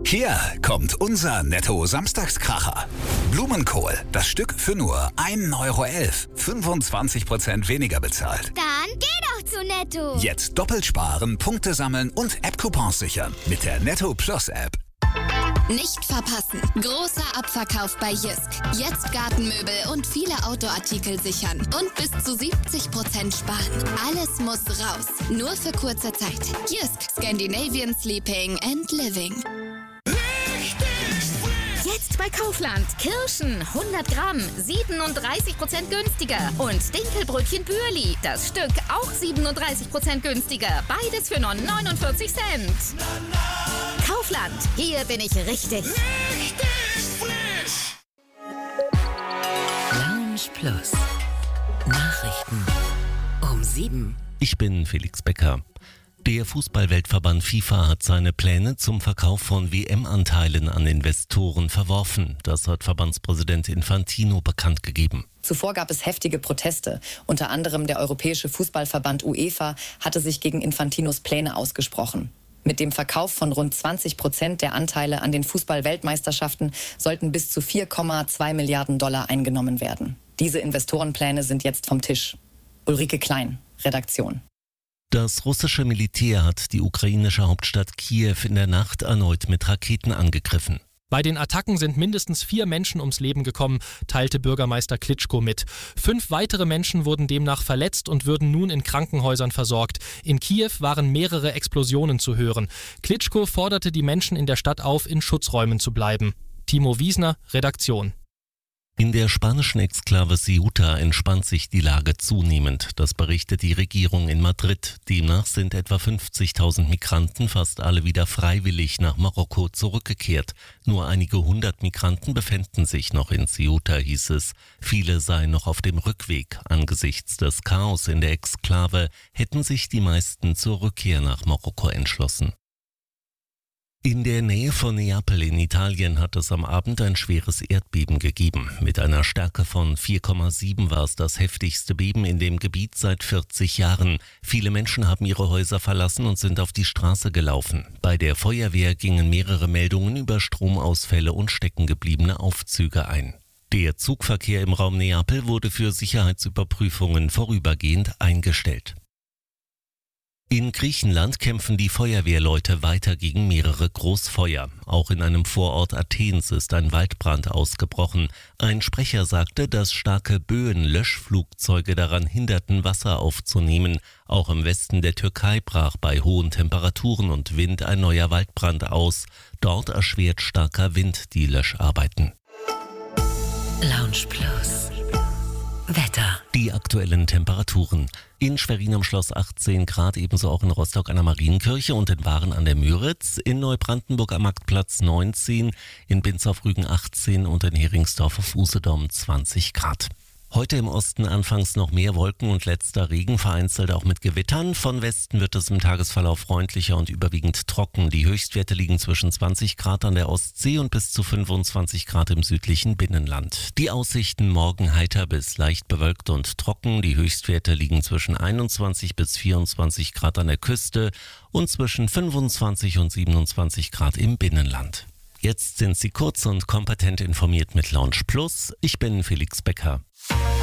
Hier kommt unser Netto-Samstagskracher. Blumenkohl, das Stück für nur 1,11 €. 25% weniger bezahlt. Dann geh doch zu Netto. Jetzt doppelt sparen, Punkte sammeln und App-Coupons sichern mit der Netto Plus App. Nicht verpassen. Großer Abverkauf bei Jysk. Jetzt Gartenmöbel und viele Outdoor-Artikel sichern. Und bis zu 70% sparen. Alles muss raus. Nur für kurze Zeit. Jysk. Scandinavian Sleeping and Living. Jetzt bei Kaufland. Kirschen 100 Gramm, 37% günstiger. Und Dinkelbrötchen Bürli. Das Stück auch 37% günstiger. Beides für nur 49 Cent. Kaufland. Hier bin ich richtig. Lounge Plus. Nachrichten um 7. Ich bin Felix Becker. Der Fußballweltverband FIFA hat seine Pläne zum Verkauf von WM-Anteilen an Investoren verworfen. Das hat Verbandspräsident Infantino bekannt gegeben. Zuvor gab es heftige Proteste. Unter anderem der Europäische Fußballverband UEFA hatte sich gegen Infantinos Pläne ausgesprochen. Mit dem Verkauf von rund 20% der Anteile an den Fußball-Weltmeisterschaften sollten bis zu 4,2 Milliarden $ eingenommen werden. Diese Investorenpläne sind jetzt vom Tisch. Ulrike Klein, Redaktion. Das russische Militär hat die ukrainische Hauptstadt Kiew in der Nacht erneut mit Raketen angegriffen. Bei den Attacken sind mindestens 4 Menschen ums Leben gekommen, teilte Bürgermeister Klitschko mit. 5 weitere Menschen wurden demnach verletzt und würden nun in Krankenhäusern versorgt. In Kiew waren mehrere Explosionen zu hören. Klitschko forderte die Menschen in der Stadt auf, in Schutzräumen zu bleiben. Timo Wiesner, Redaktion. In der spanischen Exklave Ceuta entspannt sich die Lage zunehmend. Das berichtet die Regierung in Madrid. Demnach sind etwa 50.000 Migranten, fast alle wieder freiwillig nach Marokko zurückgekehrt. Nur einige 100 Migranten befänden sich noch in Ceuta, hieß es. Viele seien noch auf dem Rückweg. Angesichts des Chaos in der Exklave hätten sich die meisten zur Rückkehr nach Marokko entschlossen. In der Nähe von Neapel in Italien hat es am Abend ein schweres Erdbeben gegeben. Mit einer Stärke von 4,7 war es das heftigste Beben in dem Gebiet seit 40 Jahren. Viele Menschen haben ihre Häuser verlassen und sind auf die Straße gelaufen. Bei der Feuerwehr gingen mehrere Meldungen über Stromausfälle und steckengebliebene Aufzüge ein. Der Zugverkehr im Raum Neapel wurde für Sicherheitsüberprüfungen vorübergehend eingestellt. In Griechenland kämpfen die Feuerwehrleute weiter gegen mehrere Großfeuer. Auch in einem Vorort Athens ist ein Waldbrand ausgebrochen. Ein Sprecher sagte, dass starke Böen Löschflugzeuge daran hinderten, Wasser aufzunehmen. Auch im Westen der Türkei brach bei hohen Temperaturen und Wind ein neuer Waldbrand aus. Dort erschwert starker Wind die Löscharbeiten. Lounge Plus. Wetter. Die aktuellen Temperaturen. In Schwerin am Schloss 18 Grad, ebenso auch in Rostock an der Marienkirche und in Waren an der Müritz, in Neubrandenburg am Marktplatz 19, in Binz auf Rügen 18 und in Heringsdorf auf Usedom 20 Grad. Heute im Osten anfangs noch mehr Wolken und letzter Regen, vereinzelt auch mit Gewittern. Von Westen wird es im Tagesverlauf freundlicher und überwiegend trocken. Die Höchstwerte liegen zwischen 20 Grad an der Ostsee und bis zu 25 Grad im südlichen Binnenland. Die Aussichten morgen heiter bis leicht bewölkt und trocken. Die Höchstwerte liegen zwischen 21 bis 24 Grad an der Küste und zwischen 25 und 27 Grad im Binnenland. Jetzt sind Sie kurz und kompetent informiert mit Lounge Plus. Ich bin Felix Becker.